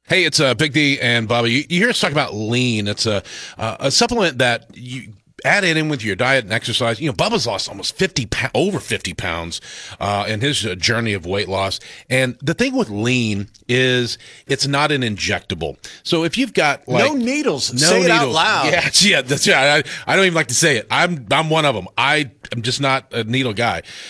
Hey, it's Big D and Bobby. You hear us talk about lean. It's a supplement that you add it in with your diet and exercise. You know, Bubba's lost almost over 50 pounds in his journey of weight loss. And the thing with lean is it's not an injectable. So if you've got no needles, say it out loud. Yeah, that's right. I don't even like to say it. I'm one of them. I'm just not a needle guy.